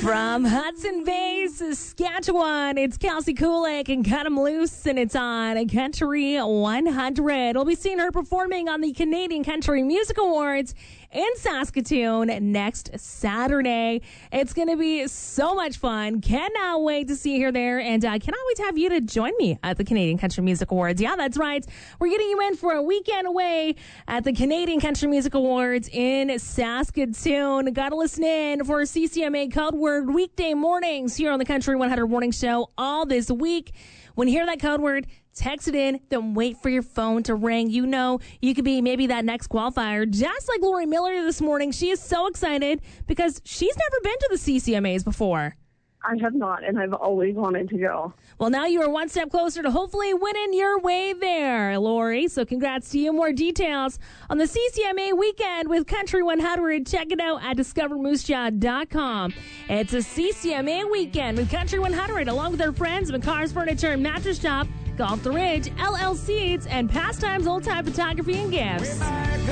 From Hudson Bay, Saskatchewan, it's Kelsey Kulik and Cut 'Em Loose, and it's on Country 100. We'll be seeing her performing on the Canadian Country Music Awards in Saskatoon next Saturday. It's going to be so much fun. Cannot wait to see her there, and cannot wait to have you to join me at the Canadian Country Music Awards. Yeah, that's right. We're getting you in for a weekend away at the Canadian Country Music Awards in Saskatoon. Got to listen in for CCMA Code Word weekday mornings here on the Country 100 Morning Show all this week. When you hear that code word, text it in, then wait for your phone to ring. You know, you could be maybe that next qualifier, just like Lori Miller this morning. She is so excited because she's never been to the CCMAs before. I have not, and I've always wanted to go. Well, now you are one step closer to hopefully winning your way there, Lori. So congrats to you. More details on the CCMA weekend with Country 100. Check it out at discovermoosejaw.com. It's a CCMA weekend with Country 100, along with their friends, McCar's Furniture and Mattress Shop, Golf the Ridge, LL Seeds, and Pastimes Old Time Photography and Gifts.